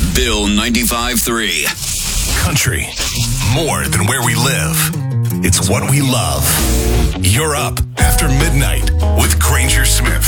Bill 95.3. Country, more than where we live. It's what we love. You're up after midnight with Granger Smith.